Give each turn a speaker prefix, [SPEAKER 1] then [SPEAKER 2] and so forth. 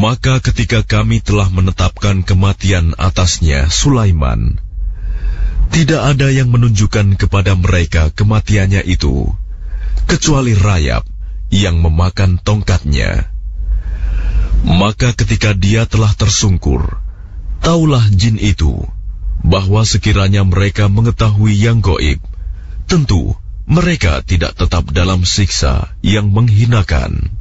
[SPEAKER 1] Maka ketika kami telah menetapkan kematian atasnya Sulaiman, tidak ada yang menunjukkan kepada mereka kematiannya itu, kecuali rayap yang memakan tongkatnya. Maka ketika dia telah tersungkur, taulah jin itu bahwa sekiranya mereka mengetahui yang gaib, tentu mereka tidak tetap dalam siksa yang menghinakan.